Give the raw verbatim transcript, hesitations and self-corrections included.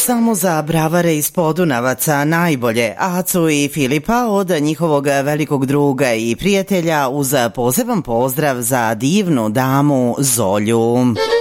Samo za bravare iz Podunavaca najbolje Acu i Filipa od njihovog velikog druga i prijatelja uz poseban pozdrav za divnu damu Zolju.